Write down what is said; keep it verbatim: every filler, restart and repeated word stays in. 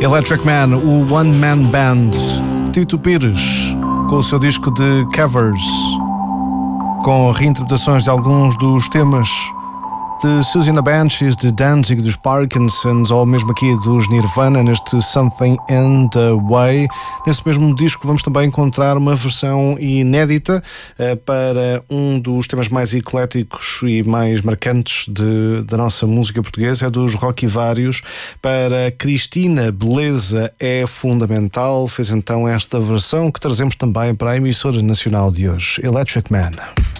Electric Man, o One Man Band, Tito Pires, com o seu disco de covers, com reinterpretações de alguns dos temas de Siouxsie and the Banshees, de Danzig, dos Parkinsons, ou mesmo aqui dos Nirvana, neste Something in the Way. Nesse mesmo disco vamos também encontrar uma versão inédita uh, para um dos temas mais ecléticos e mais marcantes de, da nossa música portuguesa, é dos Rock e Vários. Para Cristina, Beleza é Fundamental, fez então esta versão que trazemos também para a emissora nacional de hoje, Electric Man.